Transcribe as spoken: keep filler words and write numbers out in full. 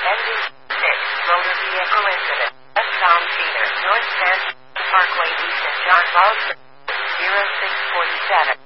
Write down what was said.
Ending six. Motor vehicle incident. Westbound Cedar, North San Parkway, East Saint John, Boston. zero six forty-seven.